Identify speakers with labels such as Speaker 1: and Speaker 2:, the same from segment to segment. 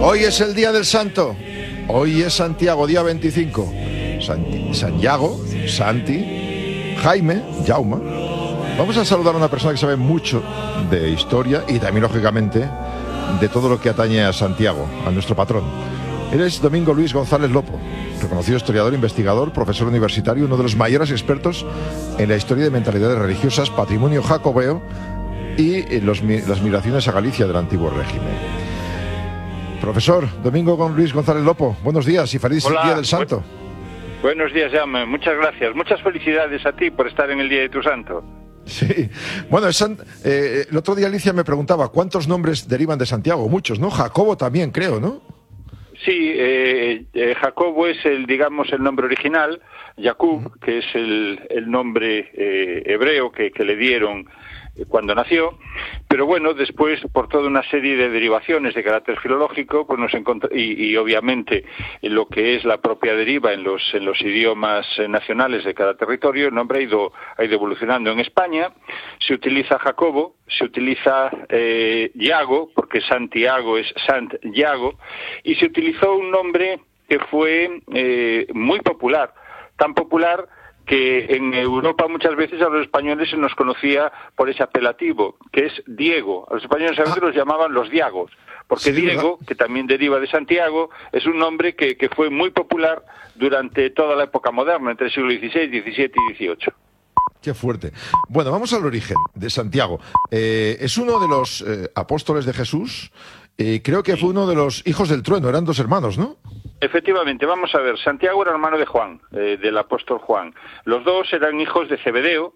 Speaker 1: Hoy es el día del santo. Hoy es Santiago, día 25. Santiago, Santi, Jaime, Jauma. Vamos a saludar a una persona que sabe mucho de historia y también, lógicamente, de todo lo que atañe a Santiago, a nuestro patrón. Él es Domingo Luis González Lopo, reconocido historiador, investigador, profesor universitario, uno de los mayores expertos en la historia de mentalidades religiosas, patrimonio jacobeo y las migraciones a Galicia del antiguo régimen. Profesor Domingo Luis González Lopo, buenos días y feliz Día del Santo.
Speaker 2: Buenos días, Jaume. Muchas gracias. Muchas felicidades a ti por estar en el Día de tu Santo.
Speaker 1: Sí. Bueno, el otro día Alicia me preguntaba cuántos nombres derivan de Santiago. Muchos, ¿no? Jacobo también, creo, ¿no?
Speaker 2: Sí, Jacobo es el nombre original, Jacob, que es el nombre hebreo que le dieron cuando nació, pero bueno, después por toda una serie de derivaciones de carácter filológico, pues y obviamente en lo que es la propia deriva en los idiomas nacionales de cada territorio, el nombre ha ido evolucionando. En España se utiliza Jacobo, se utiliza Iago, porque Santiago es Sant Iago, y se utilizó un nombre que fue muy popular, tan popular que en Europa muchas veces a los españoles se nos conocía por ese apelativo, que es Diego. A los españoles a veces los llamaban los Diagos, porque sí, Diego, ¿verdad?, que también deriva de Santiago, es un nombre que fue muy popular durante toda la época moderna, entre el siglo XVI, XVII y XVIII.
Speaker 1: Qué fuerte. Bueno, vamos al origen de Santiago. Es uno de los apóstoles de Jesús. Creo que fue uno de los hijos del trueno, eran dos hermanos, ¿no?
Speaker 2: Efectivamente, vamos a ver, Santiago era hermano de Juan, del apóstol Juan. Los dos eran hijos de Zebedeo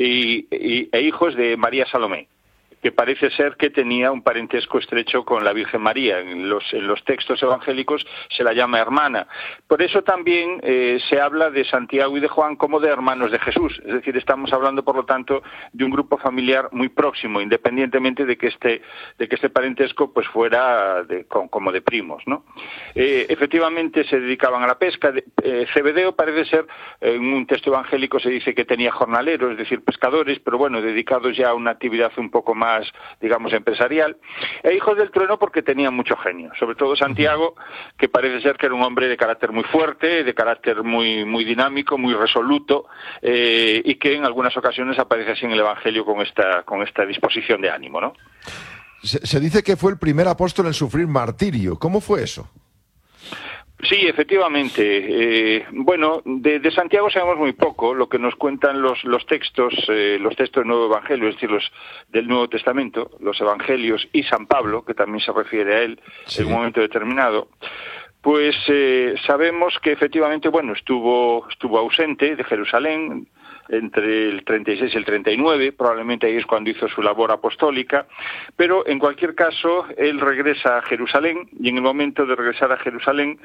Speaker 2: e hijos de María Salomé, que parece ser que tenía un parentesco estrecho con la Virgen María. En los textos evangélicos se la llama hermana. Por eso también se habla de Santiago y de Juan como de hermanos de Jesús. Es decir, estamos hablando, por lo tanto, de un grupo familiar muy próximo, independientemente de que este parentesco pues fuera como de primos, ¿no? Efectivamente se dedicaban a la pesca. Zebedeo parece ser, en un texto evangélico se dice que tenía jornaleros, es decir, pescadores, pero bueno, dedicados ya a una actividad un poco más, digamos, empresarial, e hijos del trueno porque tenían mucho genio, sobre todo Santiago, que parece ser que era un hombre de carácter muy fuerte, de carácter muy, muy dinámico, muy resoluto, y que en algunas ocasiones aparece así en el Evangelio con esta disposición de ánimo, ¿no?
Speaker 1: Se dice que fue el primer apóstol en sufrir martirio. ¿Cómo fue eso?
Speaker 2: Sí, efectivamente. Bueno, de Santiago sabemos muy poco. Lo que nos cuentan los textos del Nuevo Evangelio, es decir, los del Nuevo Testamento, los Evangelios y San Pablo, que también se refiere a él, sí, en un momento determinado, pues sabemos que efectivamente, bueno, estuvo ausente de Jerusalén entre el 36 y el 39, probablemente ahí es cuando hizo su labor apostólica, pero en cualquier caso él regresa a Jerusalén, y en el momento de regresar a Jerusalén,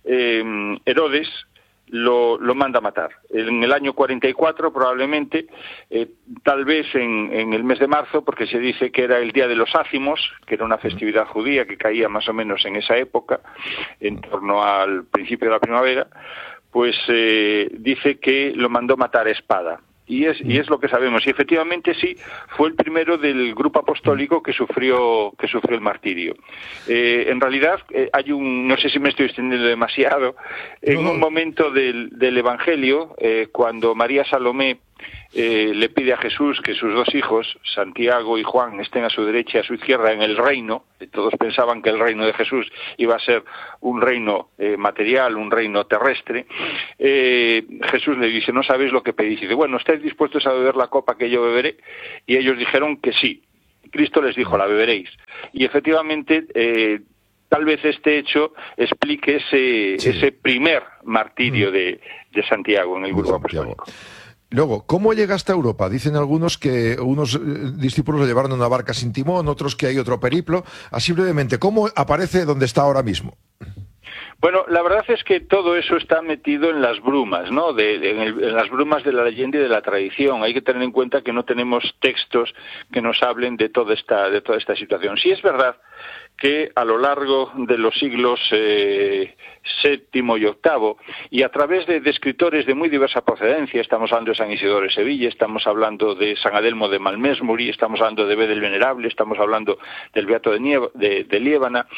Speaker 2: Herodes lo manda a matar. En el año 44 probablemente, tal vez en el mes de marzo, porque se dice que era el día de los ácimos, que era una festividad judía que caía más o menos en esa época, en torno al principio de la primavera, pues dice que lo mandó matar a espada. Y es lo que sabemos. Y efectivamente sí, fue el primero del grupo apostólico que sufrió el martirio. En realidad hay no sé si me estoy extendiendo demasiado, en un momento del Evangelio, cuando María Salomé le pide a Jesús que sus dos hijos, Santiago y Juan, estén a su derecha y a su izquierda en el reino. Todos pensaban que el reino de Jesús iba a ser un reino material, un reino terrestre. Jesús le dice, no sabéis lo que pedís. Y dice, bueno, ¿estáis dispuestos a beber la copa que yo beberé? Y ellos dijeron que sí. Cristo les dijo, la beberéis. Y efectivamente, tal vez este hecho explique ese primer martirio de Santiago en el grupo apostólico.
Speaker 1: Luego, ¿cómo llega hasta Europa? Dicen algunos que unos discípulos lo llevaron en una barca sin timón, otros que hay otro periplo. Así brevemente, ¿cómo aparece donde está ahora mismo?
Speaker 2: Bueno, la verdad es que todo eso está metido en las brumas, ¿no? En las brumas de la leyenda y de la tradición. Hay que tener en cuenta que no tenemos textos que nos hablen de toda esta situación. Sí es verdad que a lo largo de los siglos VII y VIII, y a través de escritores de muy diversa procedencia, estamos hablando de San Isidoro de Sevilla, estamos hablando de San Adelmo de Malmesbury, estamos hablando de Beda el Venerable, estamos hablando del Beato de Liébana,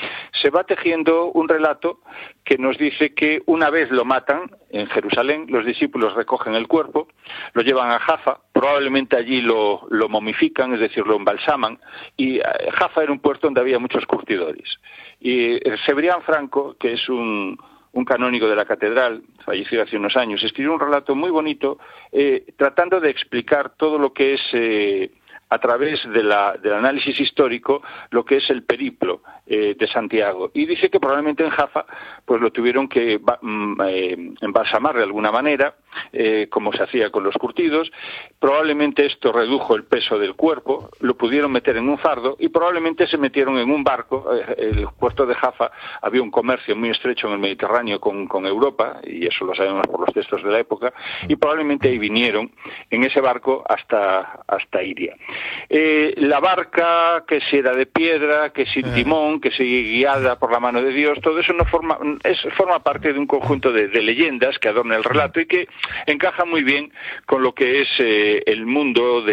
Speaker 2: se va tejiendo un relato que nos dice que una vez lo matan en Jerusalén, los discípulos recogen el cuerpo, lo llevan a Jaffa, probablemente allí lo momifican, es decir, lo embalsaman, y Jaffa era un puerto donde había muchos curtidores. Y Cebrián Franco, que es un canónigo de la catedral, fallecido hace unos años, escribió un relato muy bonito tratando de explicar todo lo que es, a través del análisis histórico, lo que es el periplo de Santiago. Y dice que probablemente en Jaffa pues lo tuvieron que embalsamar de alguna manera, como se hacía con los curtidos. Probablemente esto redujo el peso del cuerpo, lo pudieron meter en un fardo y probablemente se metieron en un barco. El puerto de Jaffa, había un comercio muy estrecho en el Mediterráneo con Europa, y eso lo sabemos por los textos de la época, y probablemente ahí vinieron en ese barco hasta Iria. La barca, que si era de piedra, que sin timón, que si guiada por la mano de Dios, todo eso forma parte de un conjunto de leyendas que adorna el relato y que encaja muy bien con lo que es el mundo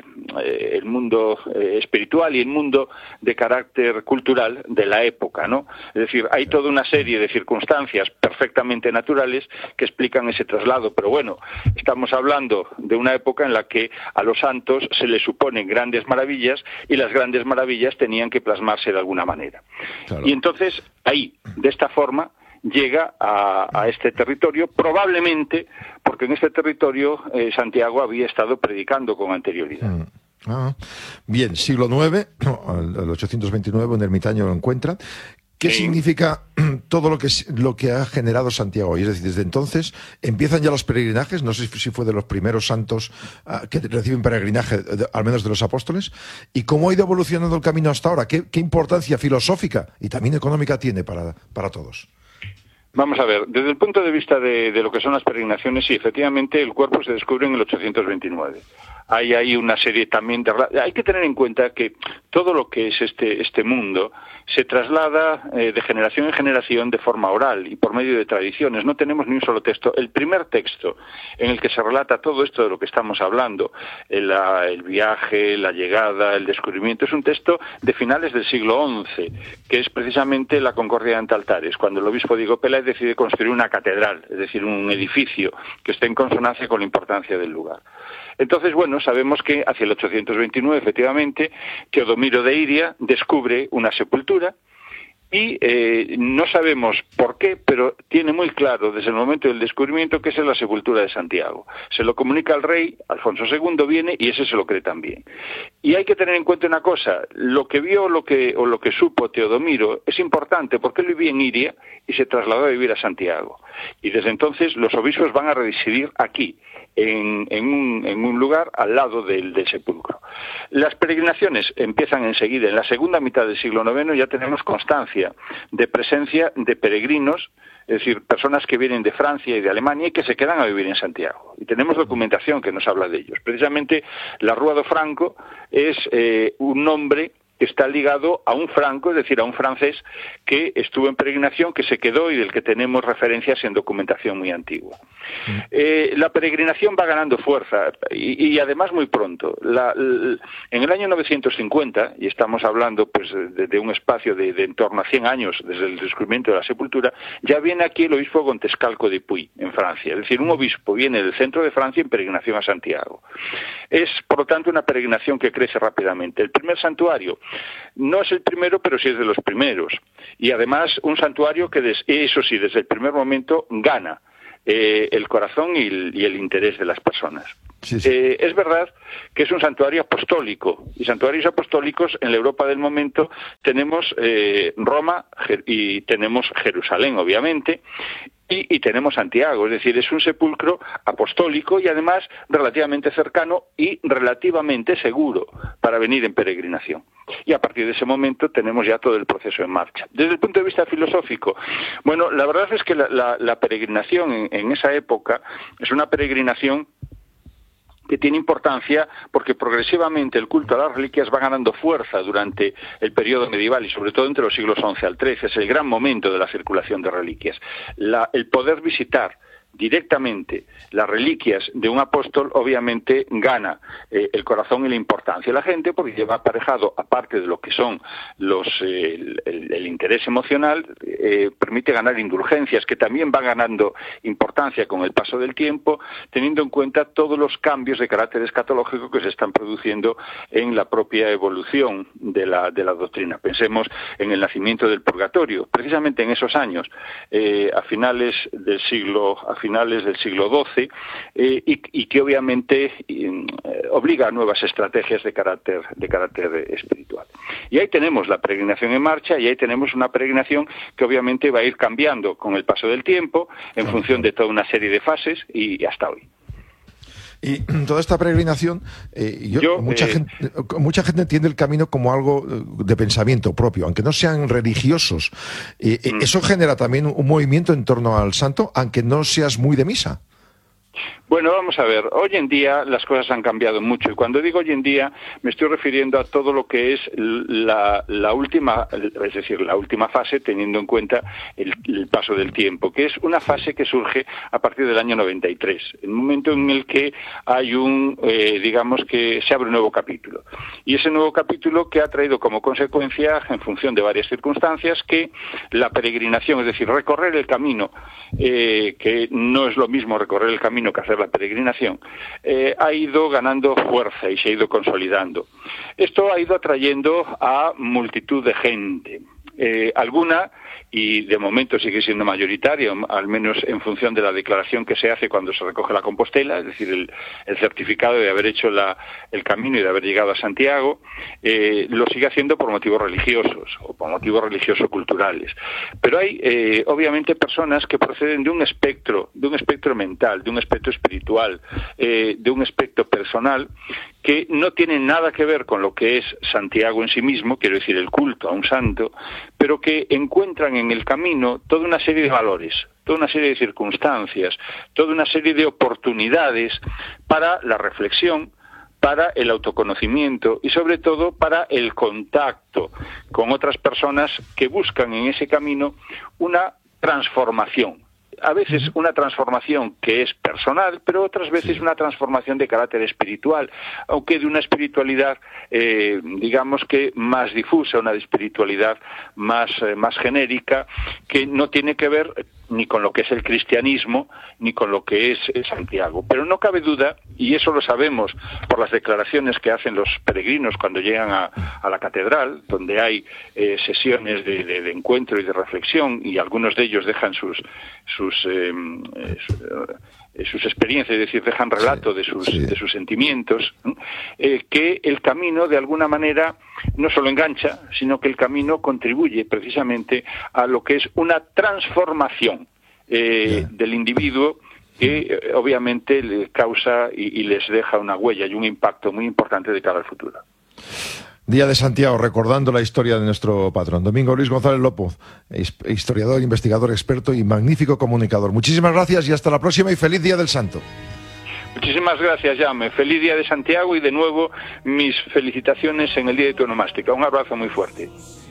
Speaker 2: espiritual y el mundo de carácter cultural de la época, ¿no? Es decir, hay toda una serie de circunstancias perfectamente naturales que explican ese traslado, pero bueno, estamos hablando de una época en la que a los santos se les suponen grandes maravillas y las grandes maravillas tenían que plasmarse de alguna manera. Claro. Y entonces, ahí, de esta forma, llega a este territorio, probablemente porque en este territorio Santiago había estado predicando con anterioridad.
Speaker 1: Bien, siglo IX, el 829, un ermitaño lo encuentra. ¿Qué significa todo lo que ha generado Santiago? Y es decir, desde entonces empiezan ya los peregrinajes, no sé si fue de los primeros santos que reciben peregrinaje, al menos de los apóstoles, y cómo ha ido evolucionando el camino hasta ahora, qué importancia filosófica y también económica tiene para todos.
Speaker 2: Vamos a ver, desde el punto de vista de lo que son las peregrinaciones, sí, efectivamente el cuerpo se descubre en el 829. Hay ahí una serie también de... Hay que tener en cuenta que todo lo que es este mundo se traslada de generación en generación de forma oral y por medio de tradiciones. No tenemos ni un solo texto. El primer texto en el que se relata todo esto de lo que estamos hablando, el viaje, la llegada, el descubrimiento, es un texto de finales del siglo XI, que es precisamente la Concordia ante Altares, cuando el obispo Diego Peláez decide construir una catedral, es decir, un edificio que esté en consonancia con la importancia del lugar. Entonces, bueno, sabemos que hacia el 829, efectivamente, Teodomiro de Iria descubre una sepultura y no sabemos por qué, pero tiene muy claro desde el momento del descubrimiento que esa es la sepultura de Santiago. Se lo comunica al rey, Alfonso II viene y ese se lo cree también. Y hay que tener en cuenta una cosa, lo que vio lo que supo Teodomiro es importante porque él vivía en Iria y se trasladó a vivir a Santiago. Y desde entonces los obispos van a residir aquí, en un lugar al lado del sepulcro. Las peregrinaciones empiezan enseguida. En la segunda mitad del siglo IX ya tenemos constancia de presencia de peregrinos, es decir, personas que vienen de Francia y de Alemania y que se quedan a vivir en Santiago. Y tenemos documentación que nos habla de ellos. Precisamente la Rúa do Franco es un nombre que está ligado a un franco, es decir, a un francés que estuvo en peregrinación, que se quedó y del que tenemos referencias en documentación muy antigua. La peregrinación va ganando fuerza y además muy pronto. En el año 950, y estamos hablando pues de un espacio de en torno a 100 años desde el descubrimiento de la sepultura, ya viene aquí el obispo Gontescalco de Puy, en Francia. Es decir, un obispo viene del centro de Francia en peregrinación a Santiago. Es, por lo tanto, una peregrinación que crece rápidamente. El primer santuario no es el primero, pero sí es de los primeros. Y además un santuario que, eso sí, desde el primer momento gana el corazón y el interés de las personas. Sí, sí. Es verdad que es un santuario apostólico, y santuarios apostólicos en la Europa del momento tenemos Roma y tenemos Jerusalén, obviamente, y tenemos Santiago, es decir, es un sepulcro apostólico y además relativamente cercano y relativamente seguro para venir en peregrinación. Y a partir de ese momento tenemos ya todo el proceso en marcha. Desde el punto de vista filosófico, bueno, la verdad es que la peregrinación en esa época es una peregrinación que tiene importancia porque progresivamente el culto a las reliquias va ganando fuerza durante el periodo medieval y sobre todo entre los siglos XI al XIII. Es el gran momento de la circulación de reliquias. El poder visitar directamente las reliquias de un apóstol, obviamente gana el corazón y la importancia de la gente, porque lleva aparejado, aparte de lo que son el interés emocional, permite ganar indulgencias, que también van ganando importancia con el paso del tiempo, teniendo en cuenta todos los cambios de carácter escatológico que se están produciendo en la propia evolución de la doctrina. Pensemos en el nacimiento del purgatorio, precisamente en esos años, a finales del siglo XII, y que obviamente obliga a nuevas estrategias de carácter espiritual. Y ahí tenemos la peregrinación en marcha, y ahí tenemos una peregrinación que obviamente va a ir cambiando con el paso del tiempo, en función de toda una serie de fases, y hasta hoy.
Speaker 1: Y toda esta peregrinación, mucha gente entiende el camino como algo de pensamiento propio, aunque no sean religiosos. Eso genera también un movimiento en torno al santo, aunque no seas muy de misa.
Speaker 2: Bueno, vamos a ver, hoy en día las cosas han cambiado mucho, y cuando digo hoy en día me estoy refiriendo a todo lo que es la última fase, teniendo en cuenta el paso del tiempo, que es una fase que surge a partir del año 93, el momento en el que hay digamos que se abre un nuevo capítulo, y ese nuevo capítulo que ha traído como consecuencia, en función de varias circunstancias, que la peregrinación, es decir, recorrer el camino, que no es lo mismo recorrer el camino que hacer la peregrinación, ha ido ganando fuerza y se ha ido consolidando. Esto ha ido atrayendo a multitud de gente. Alguna, y de momento sigue siendo mayoritaria, al menos en función de la declaración que se hace cuando se recoge la Compostela, es decir, el certificado de haber hecho el camino y de haber llegado a Santiago, lo sigue haciendo por motivos religiosos o por motivos religioso-culturales. Pero hay, obviamente, personas que proceden de un espectro mental, de un espectro espiritual, de un espectro personal, que no tienen nada que ver con lo que es Santiago en sí mismo, quiero decir, el culto a un santo, pero que encuentran en el camino toda una serie de valores, toda una serie de circunstancias, toda una serie de oportunidades para la reflexión, para el autoconocimiento y sobre todo para el contacto con otras personas que buscan en ese camino una transformación. A veces una transformación que es personal, pero otras veces una transformación de carácter espiritual, aunque de una espiritualidad, digamos que más difusa, una espiritualidad más genérica, que no tiene que ver ni con lo que es el cristianismo, ni con lo que es Santiago. Pero no cabe duda, y eso lo sabemos por las declaraciones que hacen los peregrinos cuando llegan a la catedral, donde hay sesiones de encuentro y de reflexión, y algunos de ellos dejan sus experiencias, es decir, dejan relato de sus sentimientos, que el camino de alguna manera no solo engancha, sino que el camino contribuye precisamente a lo que es una transformación del individuo, que obviamente le causa y les deja una huella y un impacto muy importante de cara al futuro.
Speaker 1: Día de Santiago, recordando la historia de nuestro patrón. Domingo Luis González López, historiador, investigador, experto y magnífico comunicador. Muchísimas gracias y hasta la próxima, y feliz Día del Santo.
Speaker 2: Muchísimas gracias, Jaume. Feliz Día de Santiago, y de nuevo mis felicitaciones en el Día de tu Onomástica. Un abrazo muy fuerte.